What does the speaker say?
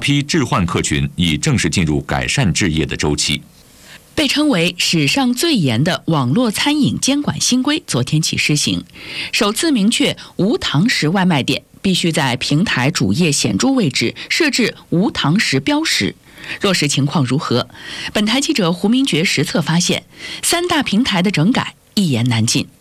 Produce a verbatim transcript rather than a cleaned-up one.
批置换客群已正式进入改善置业的周期。 被称为史上最严的网络餐饮监管新规昨天起施行，首次明确无堂食外卖店必须在平台主页显著位置设置无堂食标识。落实情况如何？本台记者胡明觉实测发现，三大平台的整改一言难尽。